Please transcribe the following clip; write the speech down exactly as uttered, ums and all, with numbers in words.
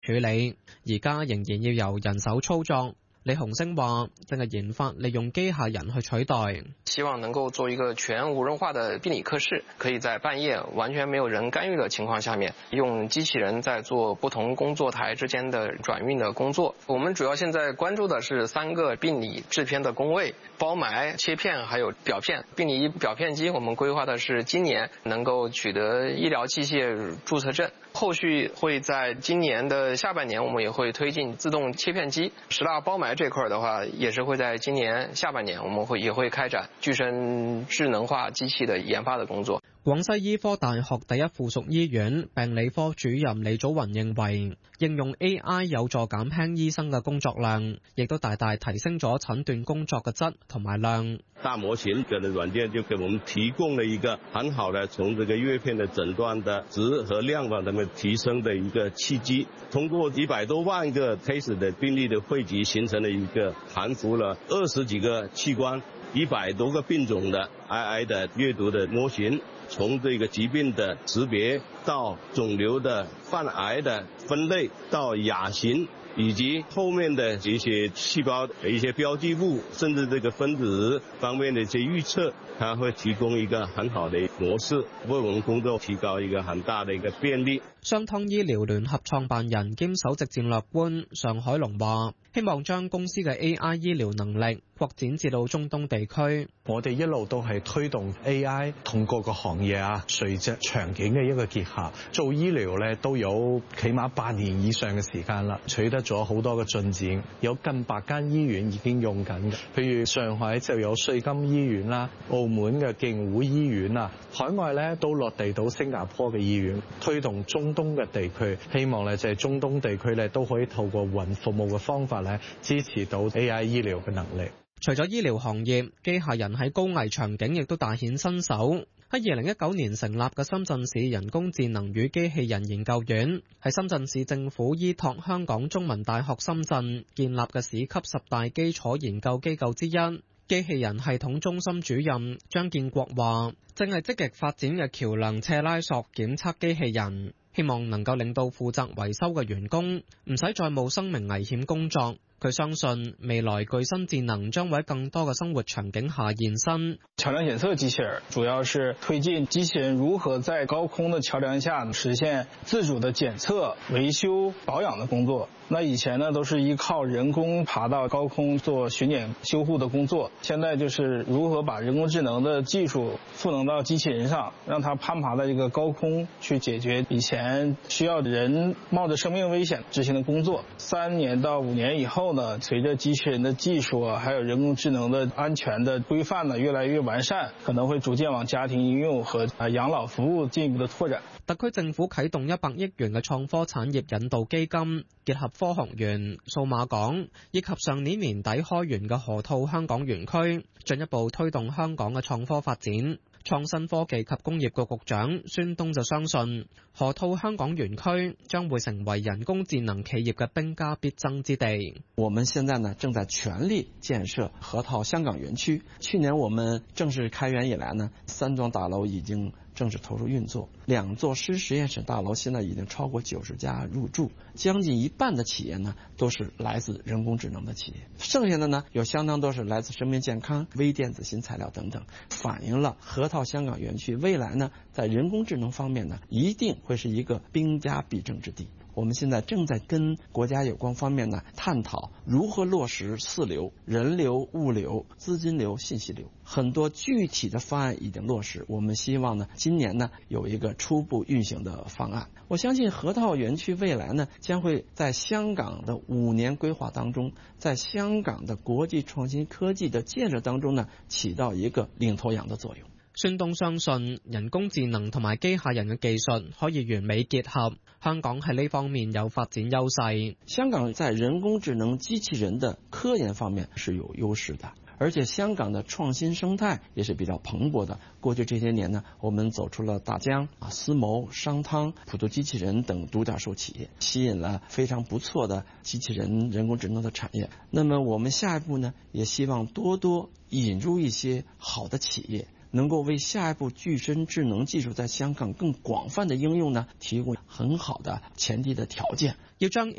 處理，而家仍然要由人手操作。李鴻升話：正係研發利用機械人去取代， 希望能夠做一個全無人化的病理科室，可以在半夜完全沒有人干預的情況下面，用機器人在做不同工作台之間的轉運的工作。我們主要現在關注的是三個病理製片的工位：包埋、切片還有表片。病理表片機我們規劃的是今年能夠取得醫療器械註冊證，後續會在今年的下半年，我們也會推進自動切片機。十大包埋這塊的話，也是會在今年下半年，我們會也會開展具身智能化機器的研發的工作。 廣西醫科大學第一附屬醫院病理科主任李祖雲認為，應用 A I 有助減輕醫生嘅工作量，亦都大大提升咗診斷工作嘅質同埋量。 大模型嘅軟件就給我們提供了一個很好的從這個閱片的診斷的質和量方面提升的一個契機。通過一百多萬個 case 的病例的匯集，形成了一個含服了二十幾個器官、一百多個病種的 A I 的閱讀的模型。從這個疾病的識別到腫瘤的泛癌的分類，到亞型，以及後面的這些細胞的一些標記物，甚至這個分子方面的一些預測，它會提供一個很好的模式，為我們工作提高一個很大的一個便利。 商湯醫療聯合創辦人兼首席戰略官尚海龍話：希望將公司嘅 A I 醫療能力擴展至到中東地區。 我哋一路都係推動 A I 同各個行業啊，垂直場景嘅一個結合。做醫療咧都有起碼八年以上嘅時間啦，取得咗好多嘅進展，有近百間醫院已經用緊嘅。譬如上海就有瑞金醫院啦，澳門嘅勁湖醫院啊，海外咧都落地到新加坡嘅醫院，推動中東嘅地區，希望咧就係中東地區咧都可以透過雲服務嘅方法咧支持到 A I 醫療嘅能力。 除咗醫療行業，機械人喺高危場景亦都大顯身手。喺二零一九年成立嘅深圳市人工智能與機器人研究院，係深圳市政府依託香港中文大學深圳建立嘅市級十大基礎研究機構之一。機器人系統中心主任張建國話，正係積極發展嘅橋梁斜拉索檢測機器人，希望能夠令到負責維修嘅員工唔使再冒生命危險工作。佢相信未來具身智能將會喺更多嘅生活場景下現身。 橋梁檢測機器人主要是推進機器人如何在高空的橋梁下實現自主的檢測、維修、保養的工作。那以前呢都是依靠人工爬到高空做巡檢修護的工作，現在就是如何把人工智能的技術賦能到機器人上，讓它攀爬到一個高空去解決以前需要人冒着生命危險執行的工作。三年到五年以後呢，隨着機器人的技術還有人工智能的安全的規範呢越來越完善，可能會逐漸往家庭應用和養老服務進一步的拓展。 特區政府啟動一百億元嘅創科產業引導基金，結合科學園、數碼港以及上年年底開園嘅河套香港園區，進一步推動香港嘅創科發展。創新科技及工業局局長孫東就相信，河套香港園區將會成為人工智能企業嘅兵家必爭之地。 我們現在呢正在全力建設河套香港園區。去年我們正式開園以來呢，三幢大樓已經正式投入運作，兩座師實驗室大樓現在已經超過九十家入駐，將近一半的企業呢都是來自人工智能的企業，剩下的呢有相當多是來自生命健康、微電子新材料等等，反映了河套香港園區未來呢在人工智能方面呢一定會是一個兵家必爭之地。我們現在正在跟國家有關方面呢探討如何落實四流：人流、物流、資金流、信息流。很多具體的方案已經落實，我們希望呢今年呢有一個初步運行的方案。我相信河套園區未來呢將會在香港的五年規劃當中，在香港的國際創新科技的建設當中呢起到一個領頭羊的作用。 孫東相信人工智能同埋機械人嘅技術可以完美結合，香港喺呢方面有發展優勢。 香港在人工智能機器人的科研方面是有優勢的，而且香港的創新生態也是比較蓬勃的。過去這些年呢，我們走出了大疆、啊思謀、商湯、普渡機器人等獨角獸企業，吸引了非常不錯的機器人人工智能的產業。那麼我們下一步呢，也希望多多引入一些好的企業，能夠為下一步具身智能技術在香港更廣泛的應用呢，提供很好的前提的條件。 要將